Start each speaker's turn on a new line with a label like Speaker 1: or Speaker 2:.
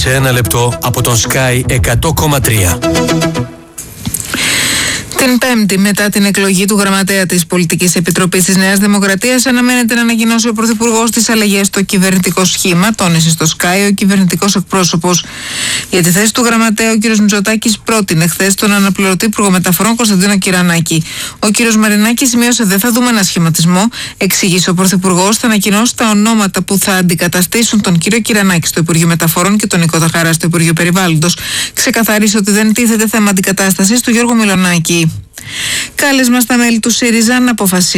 Speaker 1: σε ένα λεπτό από τον Sky 100,3.
Speaker 2: Την Πέμπτη, μετά την εκλογή του γραμματέα της Πολιτικής Επιτροπής της Νέας Δημοκρατίας, αναμένεται να ανακοινώσει ο Πρωθυπουργός τις αλλαγές στο κυβερνητικό σχήμα, τόνισε στο Sky ο κυβερνητικός εκπρόσωπος. Για τη θέση του γραμματέα, ο κ. Μητσοτάκης πρότεινε χθες τον αναπληρωτή Υπουργό Μεταφορών Κωνσταντίνο Κυρανάκη. Ο κ. Μαρινάκης σημείωσε: δεν θα δούμε ένα σχηματισμό. Εξήγησε ο Πρωθυπουργός, θα ανακοινώσει τα ονόματα που θα αντικαταστήσουν τον κ. Κυρανάκη στο Υπουργείο Μεταφορών και τον Νίκο Ταχαρά στο Υπουργείο Περιβάλλοντος. Ξεκαθάρισε ότι δεν τίθεται θέμα αντικατάστασης του Γιώργου Μιλονάκη. Κάλεσμα στα μέλη του ΣΥΡΙΖΑ να αποφασίσουν